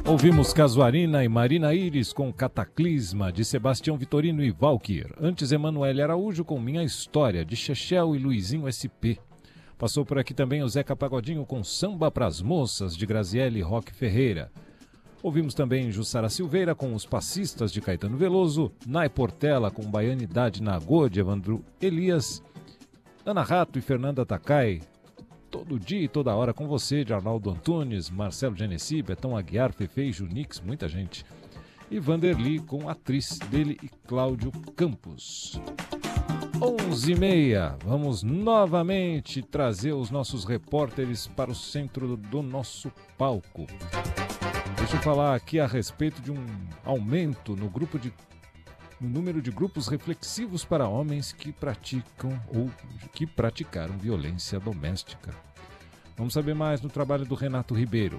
Ouvimos Casuarina e Marina Iris com Cataclisma, de Sebastião Vitorino e Valkyr. Antes, Emanuele Araújo com Minha História, de Chechel e Luizinho SP. Passou por aqui também o Zeca Pagodinho com Samba Pras Moças, de Graziele Roque Ferreira. Ouvimos também Jussara Silveira com Os Passistas, de Caetano Veloso. Nai Portela com Baianidade na Agô, de Evandro Elias. Ana Rato e Fernanda Takai, Todo Dia e Toda Hora com Você, de Arnaldo Antunes, Marcelo Genesi, Betão Aguiar, Fefe e Junix, muita gente. E Vanderly com Atriz, dele e Cláudio Campos. 11h30, vamos novamente trazer os nossos repórteres para o centro do nosso palco. Deixa eu falar aqui a respeito de um aumento no número de grupos reflexivos para homens que praticam ou que praticaram violência doméstica. Vamos saber mais no trabalho do Renato Ribeiro.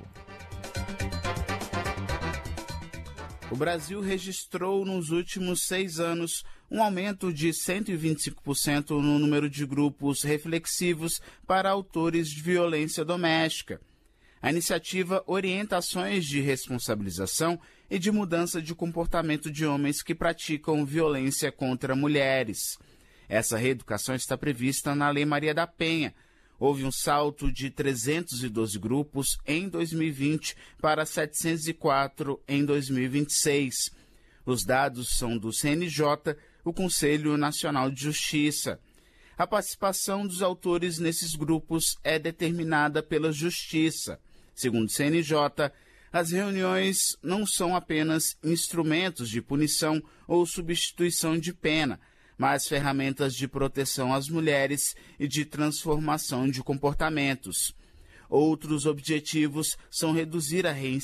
O Brasil registrou nos últimos 6 anos um aumento de 125% no número de grupos reflexivos para autores de violência doméstica. A iniciativa orienta ações de responsabilização e de mudança de comportamento de homens que praticam violência contra mulheres. Essa reeducação está prevista na Lei Maria da Penha. Houve um salto de 312 grupos em 2020 para 704 em 2026. Os dados são do CNJ, o Conselho Nacional de Justiça. A participação dos autores nesses grupos é determinada pela Justiça. Segundo o CNJ, as reuniões não são apenas instrumentos de punição ou substituição de pena, mas ferramentas de proteção às mulheres e de transformação de comportamentos. Outros objetivos são reduzir a reincidência